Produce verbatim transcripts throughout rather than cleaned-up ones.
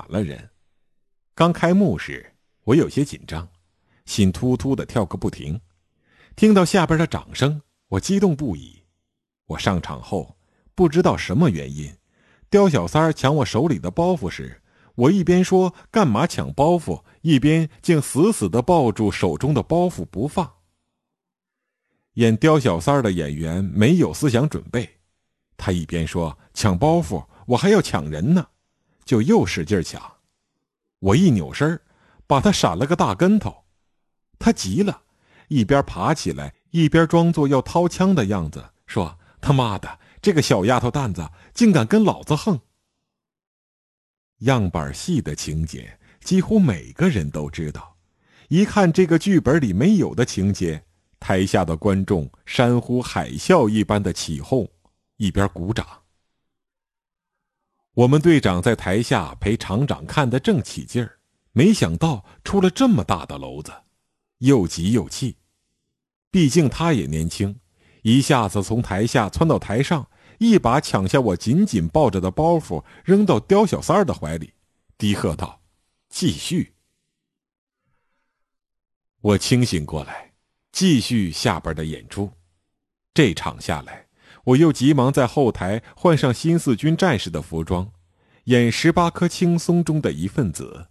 了人。刚开幕时，我有些紧张，心突突地跳个不停。听到下边的掌声，我激动不已。我上场后，不知道什么原因，刁小三儿抢我手里的包袱时，我一边说干嘛抢包袱，一边竟死死地抱住手中的包袱不放。演刁小三儿的演员没有思想准备，他一边说抢包袱，我还要抢人呢，就又使劲抢。我一扭身，把他闪了个大跟头。他急了，一边爬起来，一边装作要掏枪的样子，说：“他妈的，这个小丫头蛋子竟敢跟老子横！”样板戏的情节几乎每个人都知道，一看这个剧本里没有的情节，台下的观众山呼海啸一般的起哄，一边鼓掌。我们队长在台下陪厂长看得正起劲儿，没想到出了这么大的娄子，又急又气。毕竟他也年轻，一下子从台下窜到台上，一把抢下我紧紧抱着的包袱，扔到刁小三儿的怀里，低喝道：“继续。”我清醒过来，继续下边的演出。这场下来，我又急忙在后台换上新四军战士的服装，演十八颗青松中的一份子。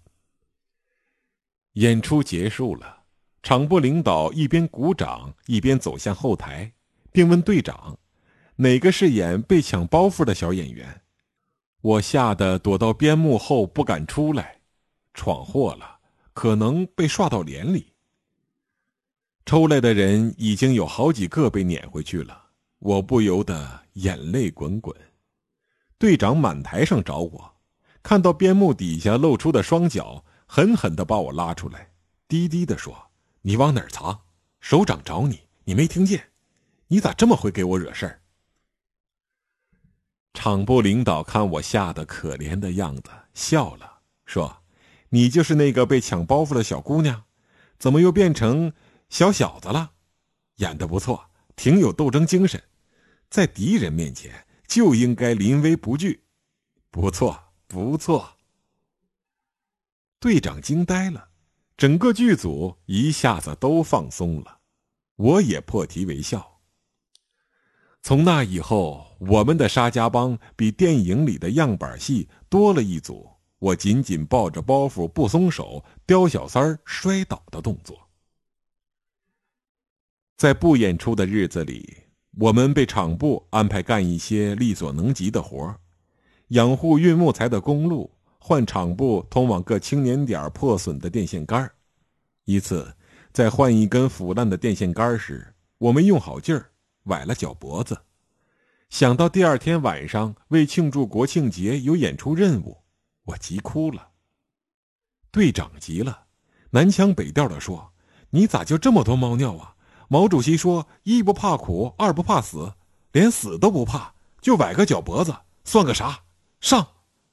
演出结束了，场部领导一边鼓掌一边走向后台，并问队长：“哪个是演被抢包袱的小演员？”我吓得躲到边幕后不敢出来，闯祸了，可能被刷到脸里。抽来的人已经有好几个被撵回去了，我不由得眼泪滚滚。队长满台上找我，看到边幕底下露出的双脚，狠狠地把我拉出来，低低地说：“你往哪儿藏？首长找你，你没听见？你咋这么会给我惹事儿？”场部领导看我吓得可怜的样子，笑了，说：“你就是那个被抢包袱的小姑娘，怎么又变成小小子了？演得不错，挺有斗争精神，在敌人面前就应该临危不惧，不错不错。”队长惊呆了，整个剧组一下子都放松了，我也破涕为笑。从那以后，我们的沙家浜比电影里的样板戏多了一组我紧紧抱着包袱不松手，刁小三儿摔倒的动作。在不演出的日子里，我们被厂部安排干一些力所能及的活，养护运木材的公路，换厂部通往各青年点破损的电线杆。一次在换一根腐烂的电线杆时，我没用好劲儿，崴了脚脖子。想到第二天晚上为庆祝国庆节有演出任务，我急哭了。队长急了，南腔北调地说：“你咋就这么多猫尿啊？毛主席说，一不怕苦，二不怕死，连死都不怕，就崴个脚脖子算个啥？上！”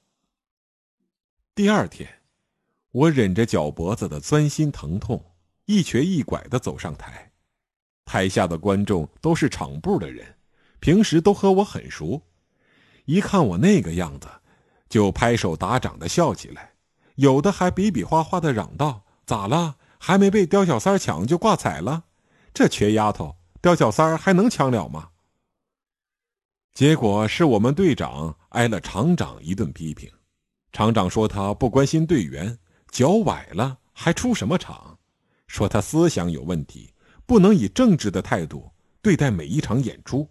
第二天，我忍着脚脖子的钻心疼痛，一瘸一拐地走上台。台下的观众都是厂部的人，平时都和我很熟，一看我那个样子，就拍手打掌地笑起来，有的还比比划划地嚷道：“咋了？还没被刁小三抢就挂彩了？这瘸丫头，刁小三还能抢了吗？”结果是我们队长挨了厂长一顿批评。厂长说他不关心队员，脚崴了还出什么场，说他思想有问题，不能以正直的态度对待每一场演出。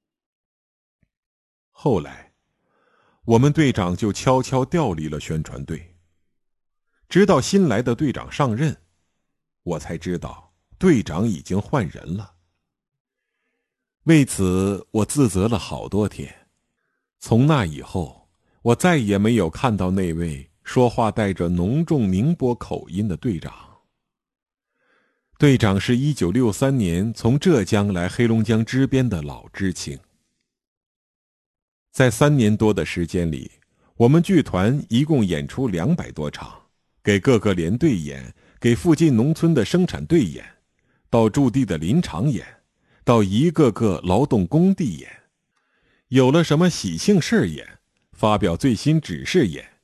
后来我们队长就悄悄调离了宣传队，直到新来的队长上任，我才知道队长已经换人了。为此我自责了好多天。从那以后，我再也没有看到那位说话带着浓重宁波口音的队长。队长是一九六三年从浙江来黑龙江支边的老知青。在三年多的时间里，我们剧团一共演出两百多场，给各个连队演，给附近农村的生产队演，到驻地的林场演，到一个个劳动工地演，有了什么喜庆事演，发表最新指示演，